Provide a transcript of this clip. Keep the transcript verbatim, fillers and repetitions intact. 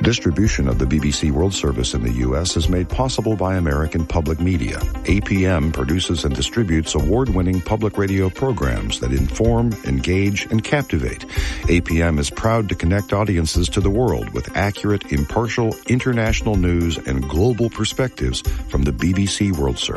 Distribution of the B B C World Service in the U S is made possible by American Public Media. A P M produces and distributes award-winning public radio programs that inform, engage, and captivate. A P M is proud to connect audiences to the world with accurate, impartial, international news and global perspectives from the B B C World Service.